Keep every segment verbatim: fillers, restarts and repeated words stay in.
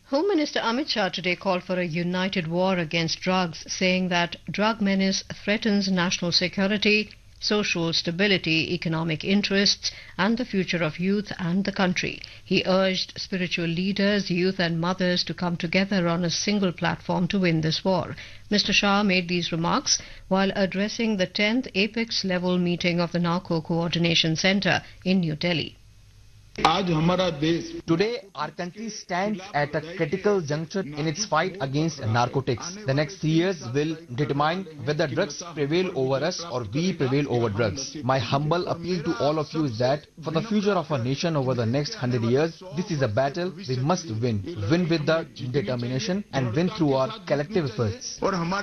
Home Minister Amit Shah today called for a united war against drugs, saying that drug menace threatens national security, social stability, economic interests, and the future of youth and the country. He urged spiritual leaders, youth and mothers to come together on a single platform to win this war. Mister Shah made these remarks while addressing the tenth apex level meeting of the Narco Coordination Centre in New Delhi. Today, our country stands at a critical juncture in its fight against narcotics. The next three years will determine whether drugs prevail over us or we prevail over drugs. My humble appeal to all of you is that for the future of our nation over the next hundred years, this is a battle we must win. Win with the determination and win through our collective efforts.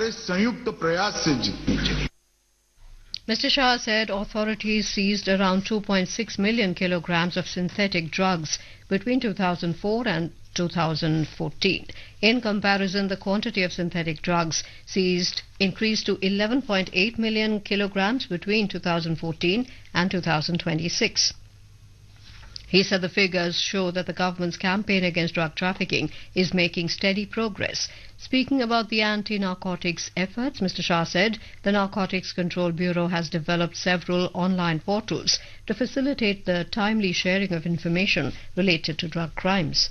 Mister Shah said authorities seized around two point six million kilograms of synthetic drugs between two thousand four and two thousand fourteen. In comparison, the quantity of synthetic drugs seized increased to eleven point eight million kilograms between two thousand fourteen and two thousand twenty-six. He said the figures show that the government's campaign against drug trafficking is making steady progress. Speaking about the anti-narcotics efforts, Mister Shah said the Narcotics Control Bureau has developed several online portals to facilitate the timely sharing of information related to drug crimes.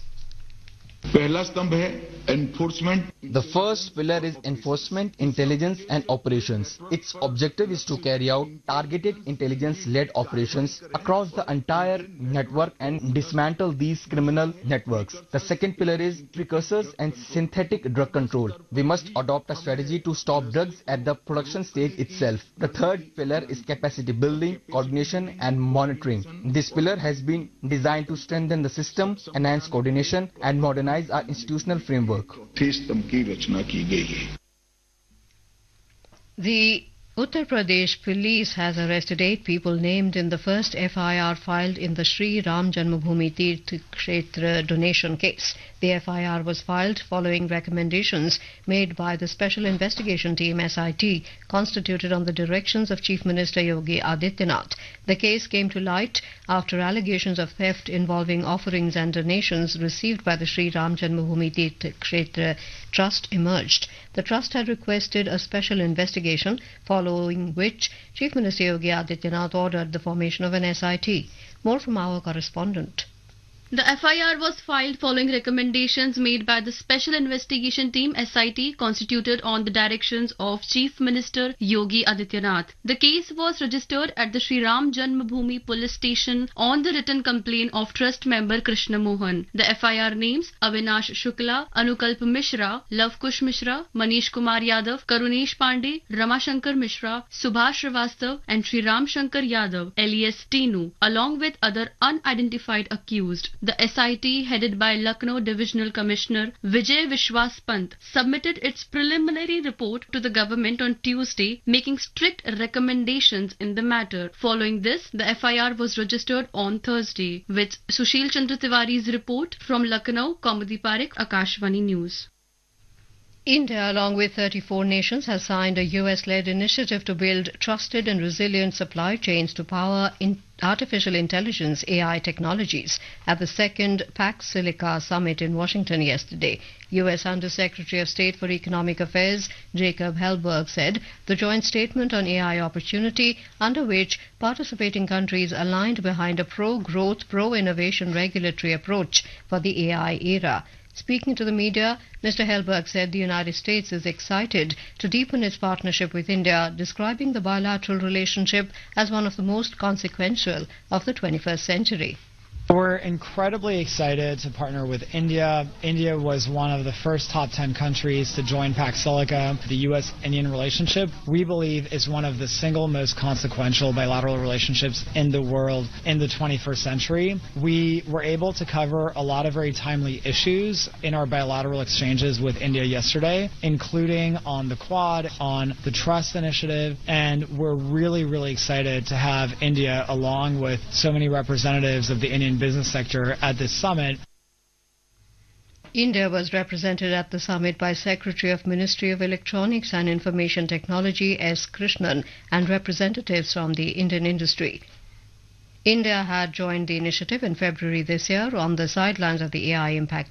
The first pillar is enforcement, intelligence and operations. Its objective is to carry out targeted intelligence-led operations across the entire network and dismantle these criminal networks. The second pillar is precursors and synthetic drug control. We must adopt a strategy to stop drugs at the production stage itself. The third pillar is capacity building, coordination and monitoring. This pillar has been designed to strengthen the system, enhance coordination and modernize our institutional framework. The Uttar Pradesh police has arrested eight people named in the first F I R filed in the Sri Ram Janmabhoomi Tirth Kshetra donation case. The F I R was filed following recommendations made by the Special Investigation Team S I T, constituted on the directions of Chief Minister Yogi Adityanath. The case came to light after allegations of theft involving offerings and donations received by the Sri Ram Janmabhoomi Tirth Kshetra Trust emerged. The trust had requested a special investigation, following which Chief Minister Yogi Adityanath ordered the formation of an S I T. More from our correspondent. The F I R was filed following recommendations made by the Special Investigation Team S I T, constituted on the directions of Chief Minister Yogi Adityanath. The case was registered at the Sri Ram Janmabhoomi police station on the written complaint of trust member Krishna Mohan. The F I R names Avinash Shukla, Anukalp Mishra, Lavkush Mishra, Manish Kumar Yadav, Karunesh Pandey, Ramashankar Mishra, Subhash Srivastav and Sri Ram Shankar Yadav, alias Tinu, along with other unidentified accused. The S I T, headed by Lucknow Divisional Commissioner Vijay Vishwas Pant, submitted its preliminary report to the government on Tuesday, making strict recommendations in the matter. Following this, the F I R was registered on Thursday. With Sushil Chandra Tiwari's report from Lucknow, Kaumudi Parekh, Akashvani News. India, along with thirty-four nations, has signed a U S-led initiative to build trusted and resilient supply chains to power in artificial intelligence A I technologies at the second Pax Silica summit in Washington yesterday. U S Under-Secretary of State for Economic Affairs Jacob Hellberg said the joint statement on A I opportunity, under which participating countries aligned behind a pro-growth, pro-innovation regulatory approach for the A I era. Speaking to the media, Mister Hellberg said the United States is excited to deepen its partnership with India, describing the bilateral relationship as one of the most consequential of the twenty-first century. We're incredibly excited to partner with India. India was one of the first top ten countries to join Pax Silica. The U S Indian relationship, we believe, is one of the single most consequential bilateral relationships in the world in the twenty-first century. We were able to cover a lot of very timely issues in our bilateral exchanges with India yesterday, including on the Quad, on the Trust Initiative, and we're really, really excited to have India along with so many representatives of the Indian business sector at this summit. India was represented at the summit by Secretary of Ministry of Electronics and Information Technology S. Krishnan and representatives from the Indian industry. India had joined the initiative in February this year on the sidelines of the A I Impact